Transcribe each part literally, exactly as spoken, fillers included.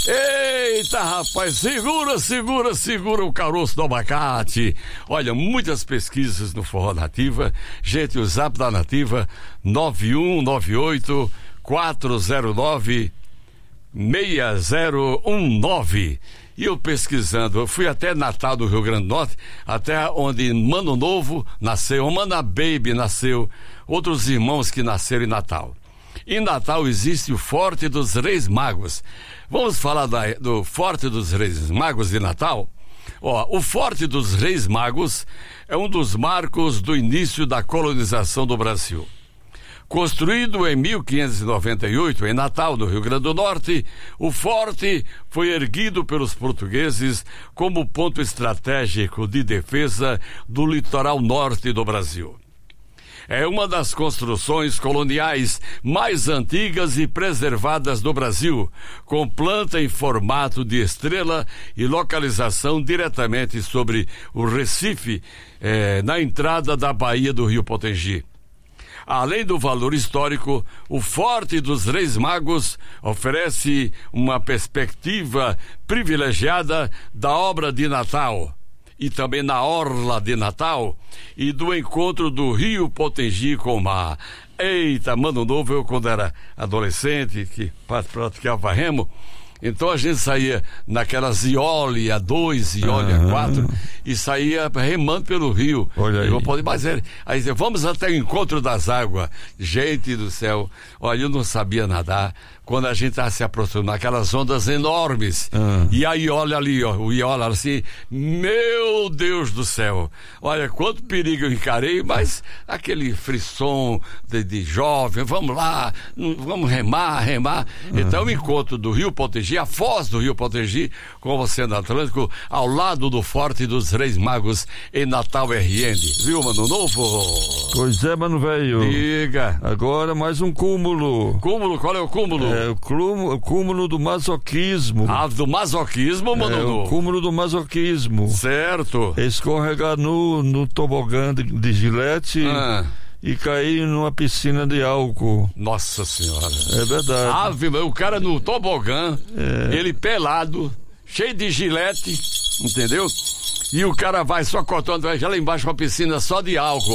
Eita, rapaz, segura, segura, segura o caroço do abacate. Olha, muitas pesquisas no Forró Nativa. Gente, o zap da Nativa, nove um nove oito, quatro zero nove, seis zero um nove. E eu pesquisando, eu fui até Natal do Rio Grande do Norte, até onde Mano Novo nasceu, Mana Baby nasceu, outros irmãos que nasceram em Natal. Em Natal existe o Forte dos Reis Magos. Vamos falar da, do Forte dos Reis Magos de Natal? Ó, o Forte dos Reis Magos é um dos marcos do início da colonização do Brasil. Construído em mil quinhentos e noventa e oito, em Natal, no Rio Grande do Norte, o forte foi erguido pelos portugueses como ponto estratégico de defesa do litoral norte do Brasil. É uma das construções coloniais mais antigas e preservadas do Brasil, com planta em formato de estrela e localização diretamente sobre o Recife, eh, na entrada da Baía do Rio Potengi. Além do valor histórico, o Forte dos Reis Magos oferece uma perspectiva privilegiada da obra de Natal, e também na orla de Natal, e do encontro do Rio Potengi com o mar. Eita, Mano Novo, eu quando era adolescente, que praticava remo, então a gente saía naquelas Iole A dois, Iole A quatro, e saía remando pelo rio. Olha aí. Eu podia, mas era, aí dizia, vamos até o encontro das águas. Gente do céu, olha, eu não sabia nadar. Quando a gente estava se aproximando, aquelas ondas enormes, ah. e aí olha ali, ó, o Iola assim, meu Deus do céu, olha quanto perigo eu encarei, mas aquele frisson de, de jovem, vamos lá, vamos remar, remar. Ah. Então o encontro do Rio Potengi, a foz do Rio Potengi, com o Oceano Atlântico, ao lado do Forte dos Reis Magos, em Natal R N. Viu, Mano Novo? Pois é, mano velho. Diga. Agora mais um cúmulo. Cúmulo? Qual é o cúmulo? É o cúmulo, o cúmulo do masoquismo. Ah, do masoquismo, Mano É Novo? o cúmulo do masoquismo. Certo. Escorregar no, no tobogã de, de Gillette Ah. e cair numa piscina de álcool. Nossa Senhora. É verdade. Ave, o cara no tobogã, É. ele pelado, cheio de gilete, entendeu? E o cara vai só cortando, vai já lá embaixo uma piscina só de álcool.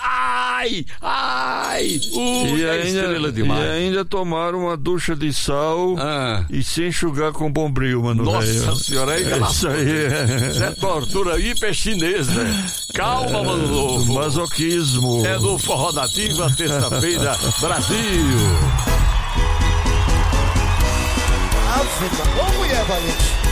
Ai, ai, ui, E é ainda, estrela demais. e ainda tomaram uma ducha de sal Ah. e se enxugar com bombril, mano. Nossa velho. Senhora, aí, É isso aí. isso é tortura hiper-chinesa. Calma, Mano Novo. Masoquismo. É do Forró Nativa, terça-feira, Brasil. Ave, ô mulher valente.